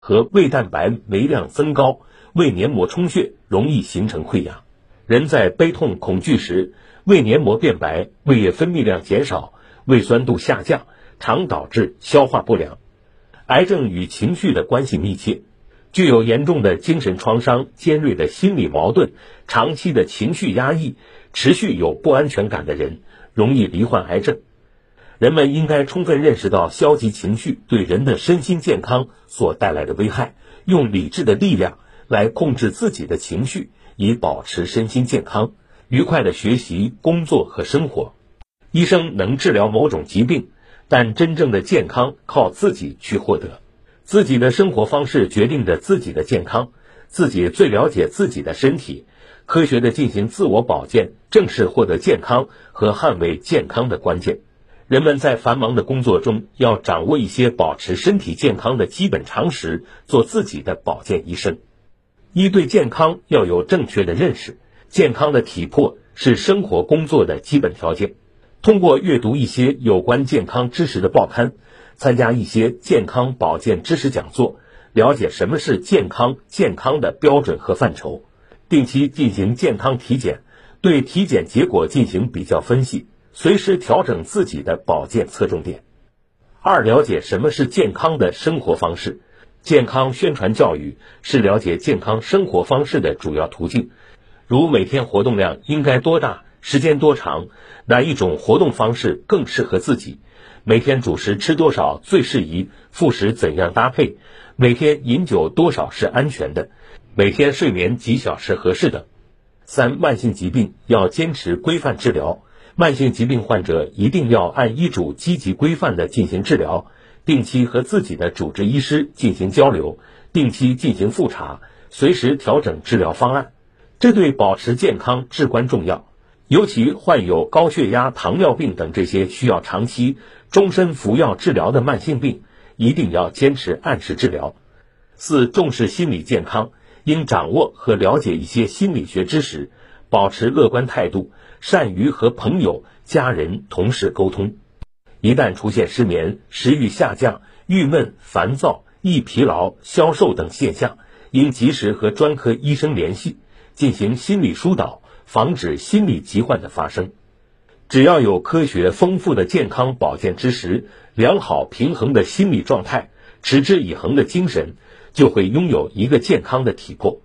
和胃蛋白酶量增高，胃黏膜充血，容易形成溃疡。人在悲痛恐惧时，胃黏膜变白，胃液分泌量减少，胃酸度下降，常导致消化不良。癌症与情绪的关系密切，具有严重的精神创伤、尖锐的心理矛盾、长期的情绪压抑、持续有不安全感的人，容易罹患癌症。人们应该充分认识到消极情绪对人的身心健康所带来的危害，用理智的力量来控制自己的情绪，以保持身心健康，愉快的学习、工作和生活。医生能治疗某种疾病，但真正的健康靠自己去获得。自己的生活方式决定着自己的健康，自己最了解自己的身体。科学的进行自我保健，正是获得健康和捍卫健康的关键。人们在繁忙的工作中要掌握一些保持身体健康的基本常识，做自己的保健医生。一，对健康要有正确的认识，健康的体魄是生活工作的基本条件。通过阅读一些有关健康知识的报刊，参加一些健康保健知识讲座，了解什么是健康的标准和范畴，定期进行健康体检，对体检结果进行比较分析，随时调整自己的保健侧重点。二，了解什么是健康的生活方式。健康宣传教育是了解健康生活方式的主要途径，如每天活动量应该多大，时间多长，哪一种活动方式更适合自己，每天主食吃多少最适宜，副食怎样搭配，每天饮酒多少是安全的，每天睡眠几小时合适等。三，慢性疾病要坚持规范治疗，慢性疾病患者一定要按医嘱积极规范地进行治疗，定期和自己的主治医师进行交流，定期进行复查，随时调整治疗方案，这对保持健康至关重要。尤其患有高血压、糖尿病等这些需要长期、终身服药治疗的慢性病，一定要坚持按时治疗。四，重视心理健康，应掌握和了解一些心理学知识，保持乐观态度，善于和朋友、家人、同事沟通。一旦出现失眠、食欲下降、郁闷、烦躁、易疲劳、消瘦等现象，应及时和专科医生联系，进行心理疏导，防止心理疾患的发生。只要有科学丰富的健康保健知识，良好平衡的心理状态，持之以恒的精神，就会拥有一个健康的体魄。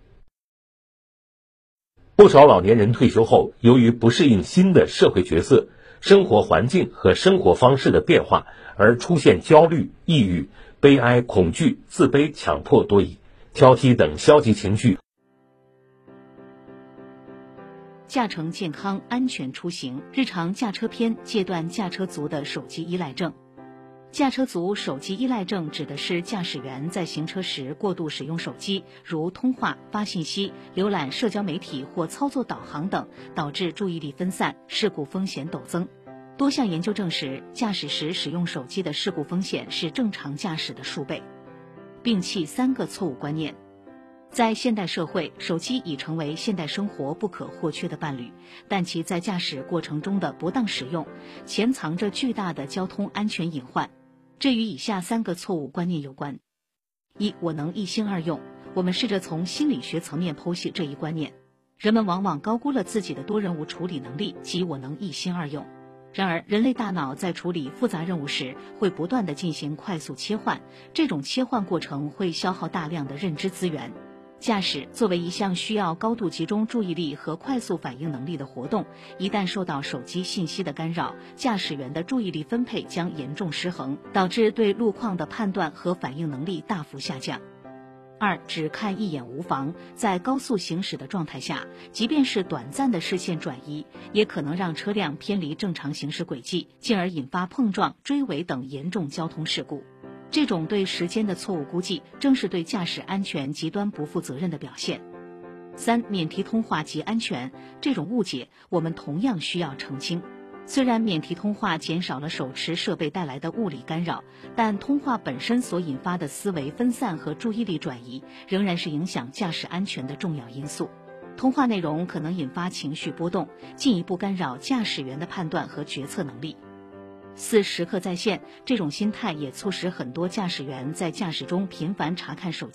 不少老年人退休后，由于不适应新的社会角色、生活环境和生活方式的变化，而出现焦虑、抑郁、悲哀、恐惧、自卑、强迫多疑、挑剔等消极情绪。 驾乘健康安全出行日常驾车篇戒断驾车族的手机依赖症。驾车族手机依赖症指的是驾驶员在行车时过度使用手机，如通话、发信息、浏览社交媒体或操作导航等，导致注意力分散，事故风险陡增。多项研究证实，驾驶时使用手机的事故风险是正常驾驶的数倍。摒弃3个错误观念。在现代社会，手机已成为现代生活不可或缺的伴侣，但其在驾驶过程中的不当使用，潜藏着巨大的交通安全隐患。这与以下3个错误观念有关。一，我能一心二用。我们试着从心理学层面剖析这一观念。人们往往高估了自己的多任务处理能力，即我能一心二用。然而，人类大脑在处理复杂任务时，会不断地进行快速切换，这种切换过程会消耗大量的认知资源。驾驶作为一项需要高度集中注意力和快速反应能力的活动，一旦受到手机信息的干扰，驾驶员的注意力分配将严重失衡，导致对路况的判断和反应能力大幅下降。二，只看一眼无妨。在高速行驶的状态下，即便是短暂的视线转移，也可能让车辆偏离正常行驶轨迹，进而引发碰撞、追尾等严重交通事故。这种对时间的错误估计，正是对驾驶安全极端不负责任的表现。三，免提通话及安全。这种误解，我们同样需要澄清。虽然免提通话减少了手持设备带来的物理干扰，但通话本身所引发的思维分散和注意力转移，仍然是影响驾驶安全的重要因素。通话内容可能引发情绪波动，进一步干扰驾驶员的判断和决策能力。 4时刻在线，这种心态也促使很多驾驶员在驾驶中频繁查看手机。